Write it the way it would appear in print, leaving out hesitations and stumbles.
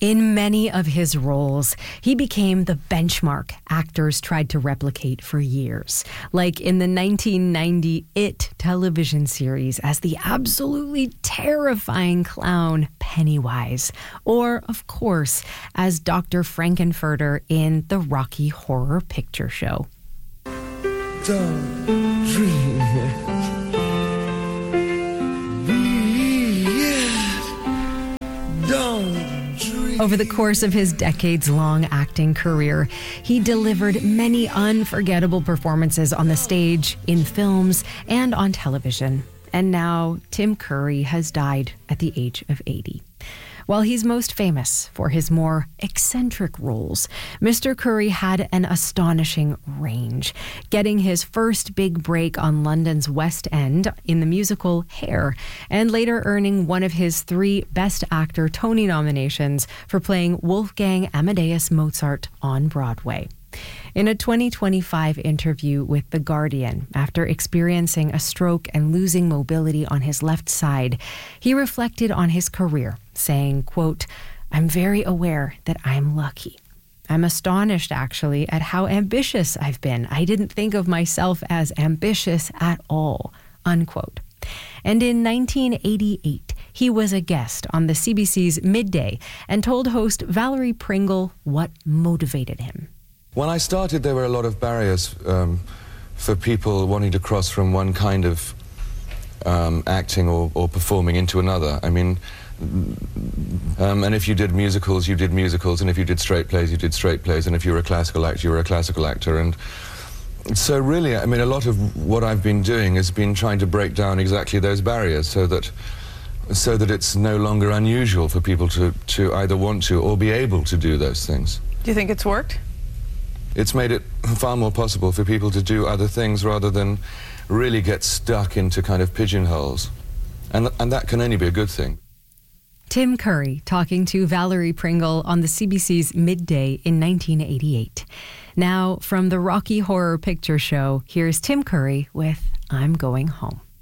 In many of his roles, he became the benchmark actors tried to replicate for years, like in the 1990 It television series as the absolutely terrifying clown Pennywise, or, of course, as Dr. Frankenfurter in the Rocky Horror Picture Show. Don't dream Over the course of his decades-long acting career, he delivered many unforgettable performances on the stage, in films, and on television. And now, Tim Curry has died at the age of 80. While he's most famous for his more eccentric roles, Mr. Curry had an astonishing range, getting his first big break on London's West End in the musical Hair, and later earning one of his 3 Best Actor Tony nominations for playing Wolfgang Amadeus Mozart on Broadway. In a 2025 interview with The Guardian, after experiencing a stroke and losing mobility on his left side, he reflected on his career, saying, quote, "I'm very aware that I'm lucky. I'm astonished, actually, at how ambitious I've been. I didn't think of myself as ambitious at all," unquote. And in 1988, he was a guest on the CBC's Midday and told host Valerie Pringle what motivated him. When I started, there were a lot of barriers for people wanting to cross from one kind of acting or performing into another. I mean, and if you did musicals, you did musicals, and if you did straight plays, you did straight plays, and if you were a classical actor, you were a classical actor. And so really, I mean, a lot of what I've been doing has been trying to break down exactly those barriers so that it's no longer unusual for people to either want to or be able to do those things. Do you think it's worked? It's made it far more possible for people to do other things rather than really get stuck into kind of pigeonholes. And that can only be a good thing. Tim Curry talking to Valerie Pringle on the CBC's Midday in 1988. Now, from the Rocky Horror Picture Show, here's Tim Curry with I'm Going Home.